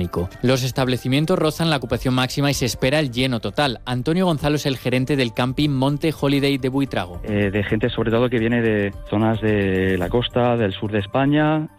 económico. Los establecimientos rozan la ocupación máxima y se espera el lleno total. Antonio Gonzalo es el gerente del camping Monte Holiday de Buitrago. De gente sobre todo que viene de zonas de la costa, del sur de España